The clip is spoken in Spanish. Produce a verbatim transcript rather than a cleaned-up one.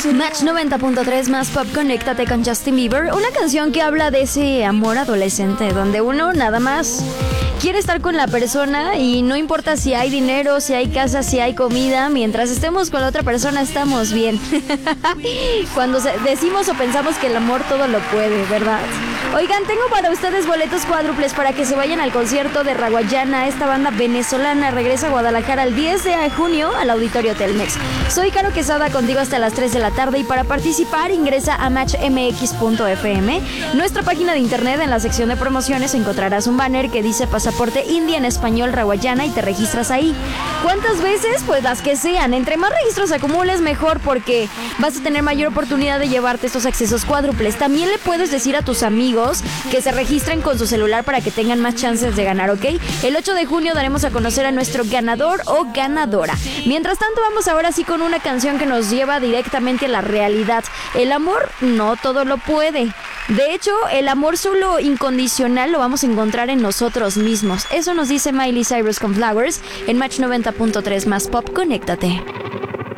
Match noventa punto tres más pop, conéctate con Justin Bieber. Una canción que habla de ese amor adolescente, donde uno nada más quiere estar con la persona y no importa si hay dinero, si hay casa, si hay comida, mientras estemos con la otra persona estamos bien. Cuando decimos o pensamos que el amor todo lo puede, ¿verdad? Oigan, tengo para ustedes boletos cuádruples para que se vayan al concierto de Rawayana. Esta banda venezolana regresa a Guadalajara el diez de junio al Auditorio Telmex. Soy Caro Quesada, contigo hasta las tres de la tarde, y para participar ingresa a match m x punto f m. Nuestra página de internet, en la sección de promociones encontrarás un banner que dice Pasaporte India en español Rawayana y te registras ahí. ¿Cuántas veces? Pues las que sean. Entre más registros acumules, mejor, porque vas a tener mayor oportunidad de llevarte estos accesos cuádruples. También le puedes decir a tus amigos que se registren con su celular para que tengan más chances de ganar, ¿ok? El ocho de junio daremos a conocer a nuestro ganador o ganadora. Mientras tanto, vamos ahora sí con una canción que nos lleva directamente a la realidad. El amor no todo lo puede. De hecho, el amor solo incondicional lo vamos a encontrar en nosotros mismos. Eso nos dice Miley Cyrus con Flowers en Match noventa punto tres más pop. Conéctate.